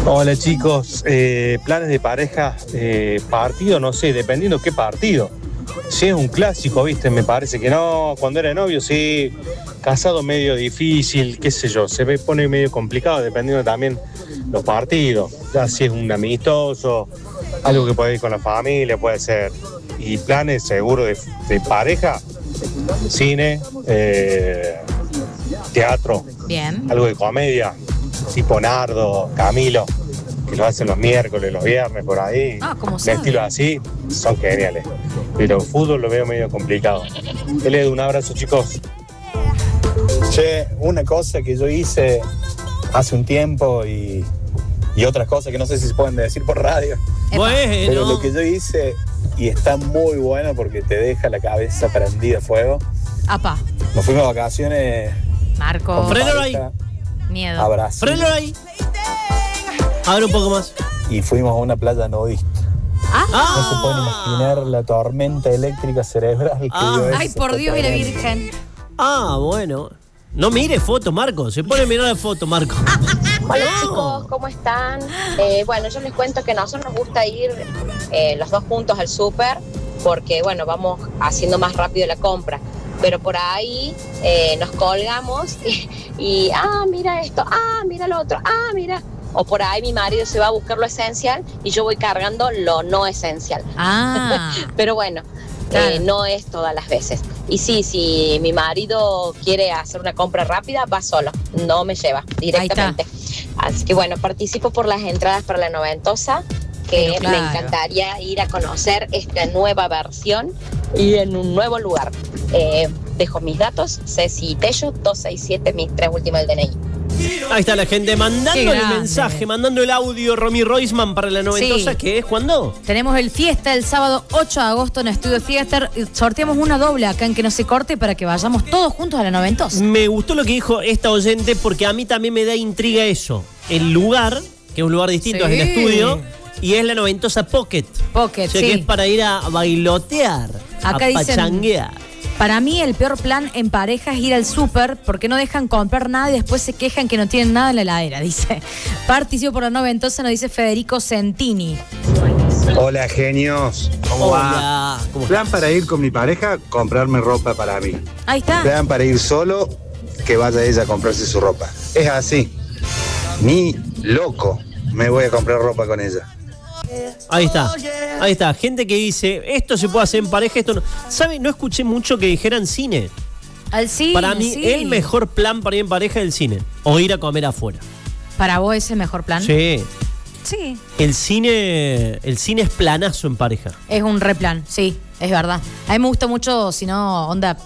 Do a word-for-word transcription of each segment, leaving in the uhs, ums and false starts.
Hola chicos, eh, planes de pareja, eh, partido, no sé, dependiendo qué partido. Si es un clásico, viste, me parece que no. Cuando era novio, sí. Casado medio difícil, qué sé yo, se me pone medio complicado dependiendo también los partidos. Ya si es un amistoso, algo que puede ir con la familia, puede ser. Y planes seguro de, de pareja, cine, eh, teatro. Bien. Algo de comedia, tipo Nardo, Camilo, que lo hacen los miércoles, los viernes, por ahí. Ah, como de sabe. estilo así, son geniales. Pero fútbol lo veo medio complicado. Edu, un abrazo, chicos. Che, una cosa que yo hice hace un tiempo y, y otras cosas que no sé si se pueden decir por radio. Bueno. Pero lo que yo hice, y está muy bueno porque te deja la cabeza prendida a fuego. Apa. Nos fuimos de vacaciones. Marco. con Frenalo pareja Miedo. A Brasil. Frenalo ahí. A ver un poco más. Y fuimos a una playa nudista. Ah. No se pueden imaginar la tormenta eléctrica cerebral que Ah. dio Ay, eso. por Dios y la Tremendo. Virgen. Ah, bueno. No mire fotos, Marco. Se pone a mirar la foto, Marco. Hola chicos, ¿cómo están? Eh, bueno, yo les cuento que a nosotros nos gusta ir eh, los dos juntos al súper porque, bueno, vamos haciendo más rápido la compra. Pero por ahí eh, nos colgamos y, y, ah, mira esto, ah, mira lo otro, ah, mira. O por ahí mi marido se va a buscar lo esencial y yo voy cargando lo no esencial. Ah. Pero bueno, Claro. eh, no es todas las veces. Y sí, si mi marido quiere hacer una compra rápida, va solo, no me lleva directamente. Así que bueno, participo por las entradas para la noventosa, que Pero claro. me encantaría ir a conocer esta nueva versión y en un nuevo lugar. Eh, dejo mis datos, Ceci Tello, dos seis siete, mis tres últimos del D N I. Ahí está la gente mandando Qué el grande. mensaje, mandando el audio. Romy Roisman para la noventosa, Sí. ¿qué es? ¿Cuándo? Tenemos el Fiesta el sábado ocho de agosto en Estudio Fiesta. Sorteamos una doble acá en Que No Se Corte para que vayamos todos juntos a la noventosa. Me gustó lo que dijo esta oyente porque a mí también me da intriga eso. El lugar, que es un lugar distinto, Sí. es el estudio, y es la noventosa Pocket. Pocket, O sea sí. que es para ir a bailotear, Acá a dicen- pachanguear. Para mí el peor plan en pareja es ir al súper porque no dejan comprar nada y después se quejan que no tienen nada en la heladera, dice. Participo por la noventosa, nos dice Federico Centini. Hola, genios. ¿Cómo va? Hola. ¿Cómo Plan para ir con mi pareja, comprarme ropa para mí. Ahí está. Plan para ir solo, que vaya ella a comprarse su ropa. Es así. Ni loco me voy a comprar ropa con ella. Ahí está, ahí está. Gente que dice, esto se puede hacer en pareja, esto no. ¿Sabe? No escuché mucho que dijeran cine. Al cine, Para mí, sí. el mejor plan para ir en pareja es el cine. O ir a comer afuera. ¿Para vos es el mejor plan? Sí. Sí. El cine, el cine es planazo en pareja. Es un replan, sí, es verdad. A mí me gusta mucho, si no, onda,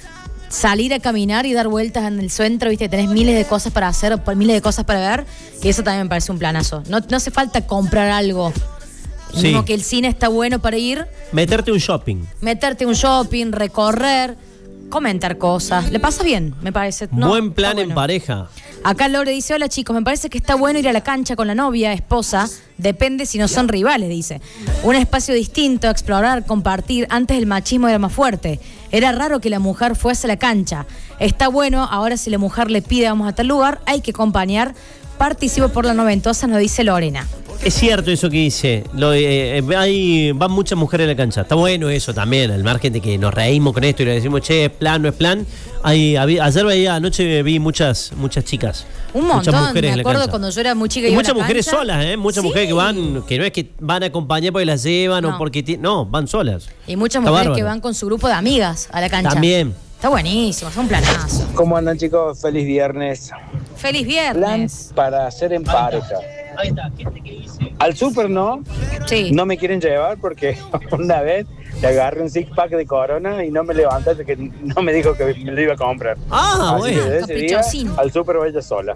salir a caminar y dar vueltas en el centro, viste, tenés miles de cosas para hacer, miles de cosas para ver, y eso también me parece un planazo. No, no hace falta comprar algo. Sí. Mismo que el cine está bueno para ir, Meterte un shopping. meterte un shopping, recorrer, comentar cosas. Le pasa bien, me parece. No, Buen plan está en bueno. pareja. Acá Lore dice, hola chicos, me parece que está bueno ir a la cancha con la novia, esposa, depende si no son rivales, dice. Un espacio distinto, explorar, compartir. Antes el machismo era más fuerte. Era raro que la mujer fuese a la cancha. Está bueno, ahora si la mujer le pide vamos a tal lugar, hay que acompañar. Participo por la noventosa, nos dice Lorena. Es cierto eso que dice. Lo, eh, eh, hay, van muchas mujeres a la cancha. Está bueno eso también, al margen de que nos reímos con esto y le decimos, che, es plan, no es plan. Hay, había- ayer veía, anoche vi muchas, muchas chicas. Un muchas montón, mujeres me en la acuerdo cancha. cuando yo era muy chica Y iba a muchas la mujeres cancha. solas, ¿eh? Muchas Sí. mujeres que van, que no es que van a acompañar porque las llevan No. o porque... ti- No, van solas. Y muchas Está mujeres bárbaro. que van con su grupo de amigas a la cancha. También. Está buenísimo, es un planazo. ¿Cómo andan, chicos? Feliz viernes. Feliz Plan viernes. para hacer en pareja. Ahí está, gente que dice... Al súper no, Sí. no me quieren llevar porque una vez le agarré un six pack de Corona y no me levanté hasta que no me dijo que me lo iba a comprar. Ah, Así bueno. que desde ese día Caprichosín. al súper voy ella sola.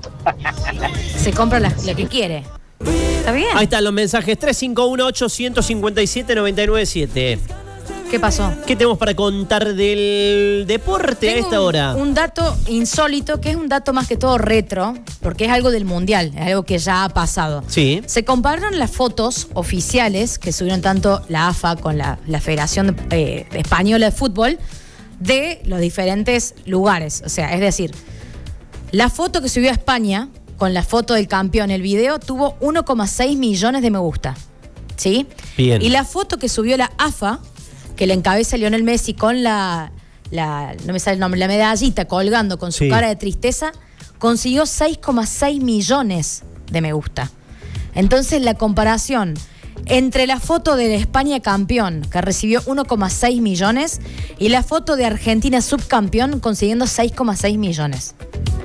Se compra la, la que quiere. ¿Está bien? Ahí están los mensajes. tres cinco uno, ocho cinco siete, nueve nueve siete. ¿Qué pasó? ¿Qué tenemos para contar del deporte a Tengo esta un- hora? Un dato insólito, que es un dato más que todo retro, porque es algo del mundial, es algo que ya ha pasado. Sí. Se compararon las fotos oficiales que subieron tanto la A F A con la, la Federación eh, Española de Fútbol de los diferentes lugares. O sea, es decir, la foto que subió a España con la foto del campeón, el video, tuvo uno coma seis millones de me gusta. ¿Sí? Bien. Y la foto que subió la A F A, que le encabeza Lionel Messi con la, la no me sale el nombre, la medallita colgando con su Sí. cara de tristeza, consiguió seis coma seis millones de me gusta. Entonces la comparación entre la foto de España campeón, que recibió uno coma seis millones, y la foto de Argentina subcampeón, consiguiendo seis coma seis millones.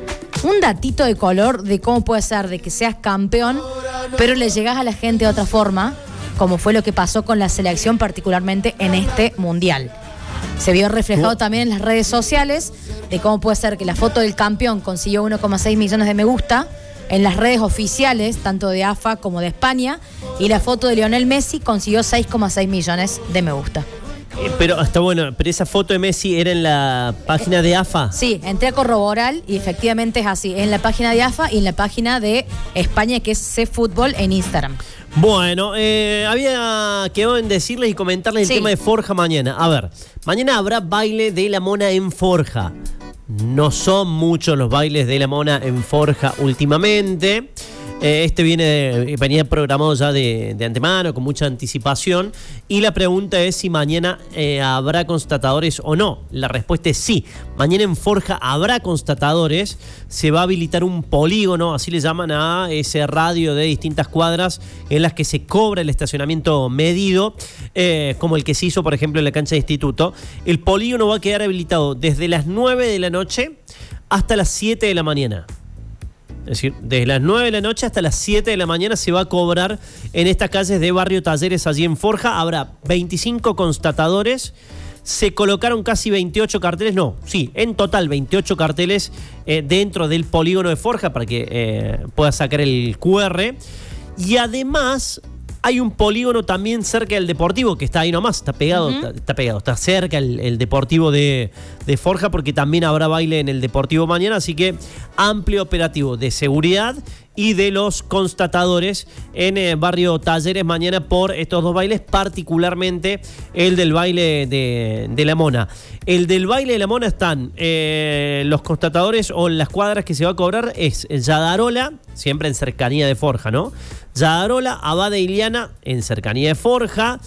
Un datito de color de cómo puede ser de que seas campeón, pero le llegás a la gente de otra forma, como fue lo que pasó con la selección, particularmente en este mundial. Se vio reflejado también en las redes sociales de cómo puede ser que la foto del campeón consiguió uno coma seis millones de me gusta en las redes oficiales, tanto de A F A como de España, y la foto de Lionel Messi consiguió seis coma seis millones de me gusta. Eh, pero está bueno, pero esa foto de Messi era en la página de A F A. Sí, entré a corroborar y efectivamente es así, en la página de A F A y en la página de España, que es C-Fútbol en Instagram. Bueno, eh, había quedado en decirles y comentarles el Sí. tema de Forja mañana. A ver, mañana habrá baile de la mona en Forja. No son muchos los bailes de la mona en Forja últimamente. Eh, este viene de- venía programado ya de, de antemano, con mucha anticipación. Y la pregunta es si mañana eh, habrá constatadores o no. La respuesta es sí. Mañana en Forja habrá constatadores. Se va a habilitar un polígono, así le llaman a ese radio de distintas cuadras en las que se cobra el estacionamiento medido, eh, como el que se hizo, por ejemplo, en la cancha de Instituto. El polígono va a quedar habilitado desde las nueve de la noche hasta las siete de la mañana. Es decir, desde las nueve de la noche hasta las siete de la mañana se va a cobrar en estas calles de Barrio Talleres, allí en Forja. Habrá veinticinco constatadores. Se colocaron casi veintiocho carteles, no, sí, en total veintiocho carteles eh, dentro del polígono de Forja para que eh, pueda sacar el cu erre. Y además hay un polígono también cerca del Deportivo, que está ahí nomás, está pegado, uh-huh. está, está pegado, está cerca el, el Deportivo de, de Forja, porque también habrá baile en el Deportivo mañana, así que amplio operativo de seguridad y de los constatadores en eh, Barrio Talleres mañana por estos dos bailes, particularmente el del baile de, de la mona. El del baile de la mona están eh, los constatadores o las cuadras que se va a cobrar es Yadarola, siempre en cercanía de Forja, ¿no? Yadarola, Abad de Iliana en cercanía de Forja,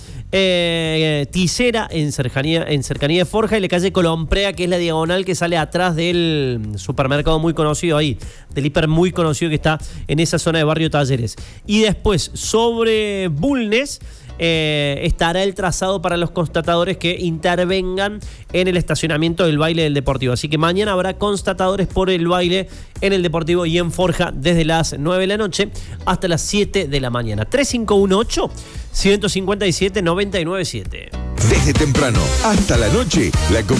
eh, Tisera en cercanía, en cercanía de Forja y la calle Colomprea, que es la diagonal que sale atrás del supermercado muy conocido ahí, del hiper muy conocido que está en esa zona de Barrio Talleres. Y después, sobre Bulnes, eh, estará el trazado para los constatadores que intervengan en el estacionamiento del baile del Deportivo. Así que mañana habrá constatadores por el baile en el Deportivo y en Forja desde las nueve de la noche hasta las siete de la mañana. tres cinco uno ocho, uno cinco siete, nueve nueve siete. Desde temprano hasta la noche, la